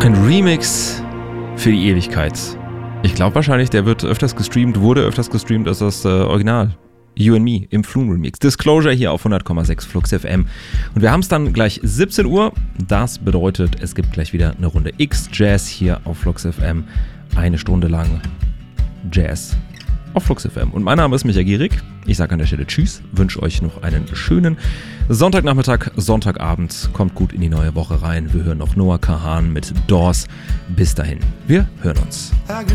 Ein Remix für die Ewigkeit. Ich glaube wahrscheinlich, der wurde öfters gestreamt als das Original. You and Me im Flun Remix. Disclosure hier auf 100,6 Flux FM. Und wir haben es dann gleich 17 Uhr. Das bedeutet, es gibt gleich wieder eine Runde X-Jazz hier auf Flux FM. Eine Stunde lang Jazz auf Flux FM. Und mein Name ist Michael Gierig. Ich sage an der Stelle Tschüss, wünsche euch noch einen schönen Sonntagnachmittag, Sonntagabend. Kommt gut in die neue Woche rein. Wir hören noch Noah Kahan mit Doors. Bis dahin, wir hören uns.